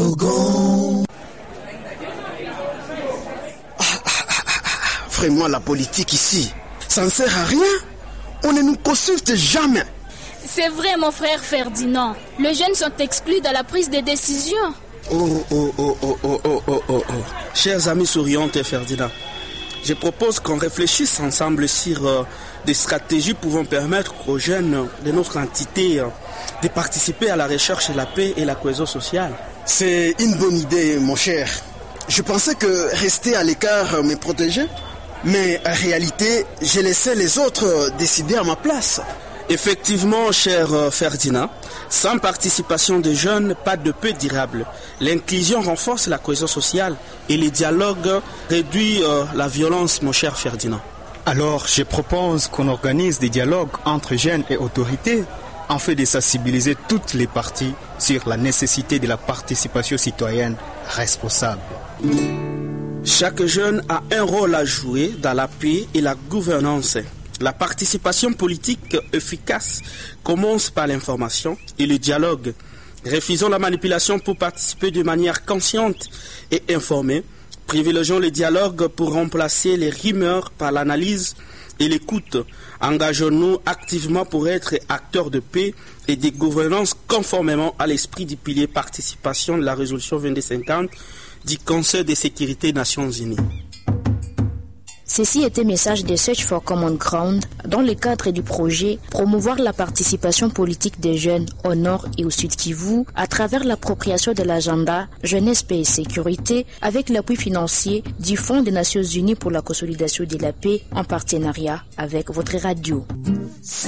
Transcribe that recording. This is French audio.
slogan. Vraiment, la politique ici, ça ne sert à rien. On ne nous consulte jamais. C'est vrai, mon frère Ferdinand. Les jeunes sont exclus de la prise de décision. Chers amis souriantes et Ferdinand, je propose qu'on réfléchisse ensemble sur des stratégies pouvant permettre aux jeunes de notre entité de participer à la recherche de la paix et la cohésion sociale. C'est une bonne idée, mon cher. Je pensais que rester à l'écart me protégeait, mais en réalité, j'ai laissé les autres décider à ma place. Effectivement, cher Ferdinand, sans participation des jeunes, pas de paix durable. L'inclusion renforce la cohésion sociale et le dialogue réduit la violence, mon cher Ferdinand. Alors, je propose qu'on organise des dialogues entre jeunes et autorités afin de sensibiliser toutes les parties sur la nécessité de la participation citoyenne responsable. Chaque jeune a un rôle à jouer dans la paix et la gouvernance. La participation politique efficace commence par l'information et le dialogue. Refusons la manipulation pour participer de manière consciente et informée. Privilégions le dialogue pour remplacer les rumeurs par l'analyse et l'écoute. Engageons-nous activement pour être acteurs de paix et de gouvernance conformément à l'esprit du pilier participation de la résolution 2250 du Conseil de sécurité des Nations Unies. Ceci était un message de Search for Common Ground dans le cadre du projet promouvoir la participation politique des jeunes au Nord et au Sud Kivu à travers l'appropriation de l'agenda Jeunesse, Paix et Sécurité avec l'appui financier du Fonds des Nations Unies pour la consolidation de la paix en partenariat avec votre radio.